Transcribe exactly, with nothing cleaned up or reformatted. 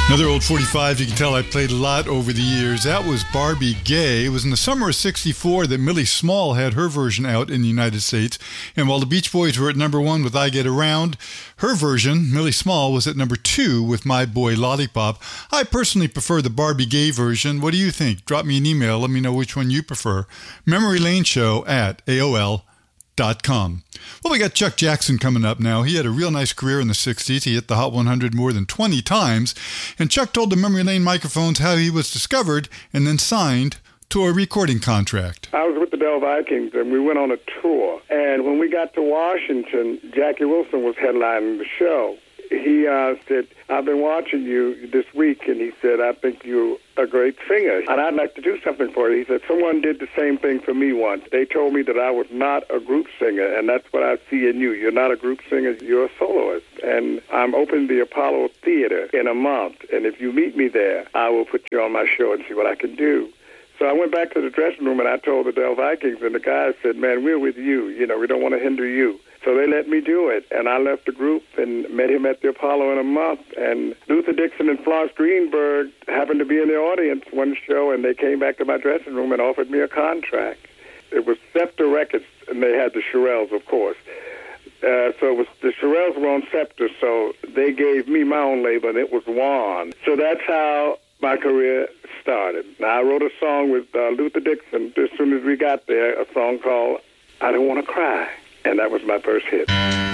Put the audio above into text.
Another old forty-five you can tell I played a lot over the years. That was Barbie Gay. It was in the summer of sixty-four that Millie Small had her version out in the United States. And while the Beach Boys were at number one with I Get Around, her version, Millie Small, was at number two with My Boy Lollipop. I personally prefer the Barbie Gay version. What do you think? Drop me an email. Let me know which one you prefer. Memory Lane Show at A O L dot com. Well, we got Chuck Jackson coming up now. He had a real nice career in the sixties. He hit the Hot one hundred more than twenty times. And Chuck told the Memory Lane microphones how he was discovered and then signed to a recording contract. I was with the Del Vikings, and we went on a tour. And when we got to Washington, Jackie Wilson was headlining the show. He uh, said, I've been watching you this week, and he said, I think you're a great singer, and I'd like to do something for you. He said, someone did the same thing for me once. They told me that I was not a group singer, and that's what I see in you. You're not a group singer, you're a soloist. And I'm opening the Apollo Theater in a month, and if you meet me there, I will put you on my show and see what I can do. So I went back to the dressing room, and I told the Del Vikings, and the guys said, man, we're with you. You know, we don't want to hinder you. So they let me do it, and I left the group and met him at the Apollo in a month. And Luther Dixon and Florence Greenberg happened to be in the audience one show, and they came back to my dressing room and offered me a contract. It was Scepter Records, and they had the Shirelles, of course. Uh, so it was the Shirelles were on Scepter, so they gave me my own label, and it was Juan. So that's how my career started. Now, I wrote a song with uh, Luther Dixon as soon as we got there, a song called I Don't Want to Cry. And that was my first hit.